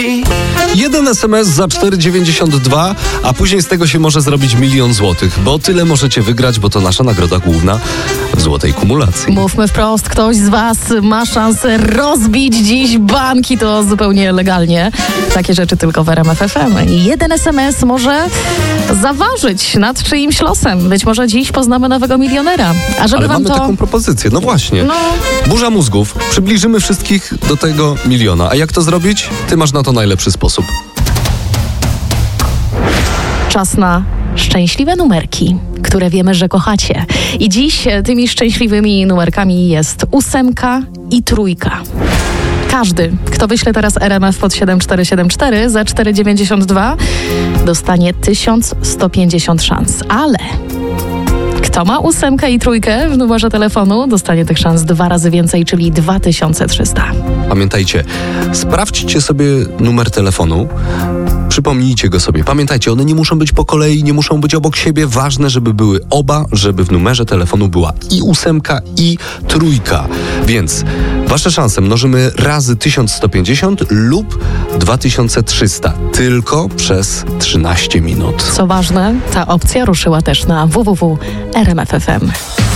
Jeden SMS za 4,92, a później z tego się może zrobić 1 000 000 złotych, bo tyle możecie wygrać, bo to nasza nagroda główna w złotej kumulacji. Mówmy wprost, ktoś z was ma szansę rozbić dziś banki, to zupełnie legalnie. Takie rzeczy tylko w RMF FM. Jeden SMS może zaważyć nad czyimś losem. Być może dziś poznamy nowego milionera. A żeby Ale wam mamy to... taką propozycję, no właśnie. Burza mózgów. Przybliżymy wszystkich do tego 1 000 000. A jak to zrobić? Ty masz na to najlepszy sposób. Czas na szczęśliwe numerki, które wiemy, że kochacie. I dziś tymi szczęśliwymi numerkami jest 8 i 3. Każdy, kto wyśle teraz RMF pod 7474 za 4,92 dostanie 1150 szans. Ale kto ma 8 i 3 w numerze telefonu, dostanie tych szans 2 razy więcej, czyli 2300. Pamiętajcie, sprawdźcie sobie numer telefonu, przypomnijcie go sobie. Pamiętajcie, one nie muszą być po kolei, nie muszą być obok siebie. Ważne, żeby były oba, żeby w numerze telefonu była i 8 i 3. Więc wasze szanse mnożymy razy 1150 lub 2300. Tylko przez 13 minut. Co ważne, ta opcja ruszyła też na www.rmf.fm.